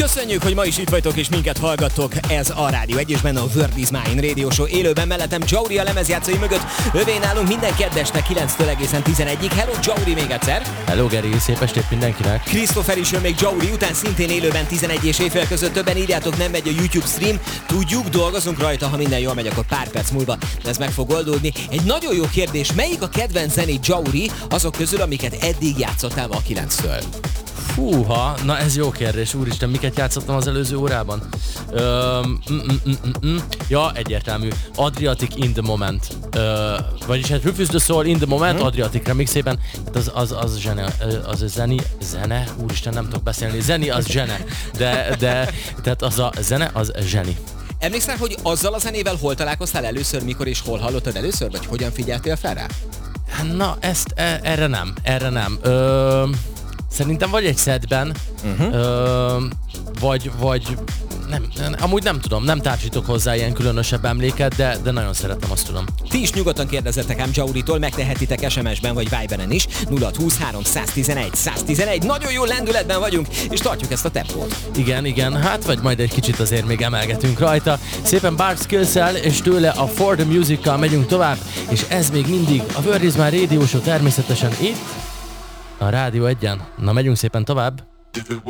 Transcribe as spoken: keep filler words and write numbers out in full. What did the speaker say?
Köszönjük, hogy ma is itt vagytok és minket hallgattok. Ez a Rádió egy és benne a World is Mine Radio Show. Élőben mellettem Jouri a lemezjátszói mögött. Övé nálunk minden keddesnek kilenctől egészen tizenegyig. Hello Jouri még egyszer. Hello Geri, szép estét mindenkinek. Christopher is jön még Jouri után, szintén élőben tizenegy és éjfél között. Többen írjátok, nem megy a YouTube stream. Tudjuk, dolgozunk rajta, ha minden jól megy, akkor pár perc múlva ez meg fog oldódni. Egy nagyon jó kérdés, melyik a kedvenc zenét Jouri azok közül, amiket eddig játszottál ma a kilenctől? Fúha, na ez jó kérdés, úristen, miket játszottam az előző órában? Öm, mm, mm, mm, mm. Ja, egyértelmű. Adriatic in the moment. Ö, vagyis hát Refuse the Soul in the moment, hmm. Adriatic remixében. Hát az, az, az zsene, az a zeni, zene, úristen, nem tudok beszélni. Zeni az zsene, de, de tehát az a zene, az zseni. Emlékszel, hogy azzal a zenével hol találkoztál először, mikor és hol hallottad először, vagy hogyan figyeltél fel rá? Na, ezt, e, erre nem, erre nem. Ö, Szerintem vagy egy setben, uh-huh. ö, vagy, vagy nem, nem, amúgy nem tudom, nem társítok hozzá ilyen különösebb emléket, de, de nagyon szeretem, azt tudom. Ti is nyugodtan kérdezzetek ám Jouritól, megtehetitek es em es-ben vagy Viberen is. nulla huszonhárom száztizenegy száztizenegy. Nagyon jó lendületben vagyunk, és tartjuk ezt a tempót. Igen, igen, hát vagy majd egy kicsit azért még emelgetünk rajta. Szépen Bart Skills-el és tőle a For the Music-kal megyünk tovább, és ez még mindig a World is Mine Radio Show természetesen itt, a Rádió egyen. Na, megyünk szépen tovább. If it